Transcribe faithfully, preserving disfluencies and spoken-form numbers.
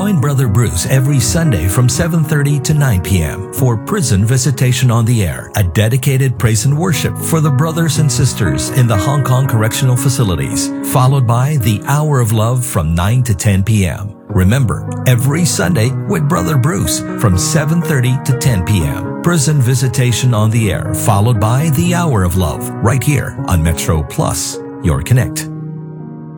Join Brother Bruce every Sunday from seven thirty to nine p.m. for Prison Visitation on the Air, a dedicated praise and worship for the brothers and sisters in the Hong Kong correctional facilities, followed by the Hour of Love from nine to ten p.m. Remember, every Sunday with Brother Bruce from seven thirty to ten p.m. Prison Visitation on the Air, followed by the Hour of Love, right here on Metro Plus, your Connect.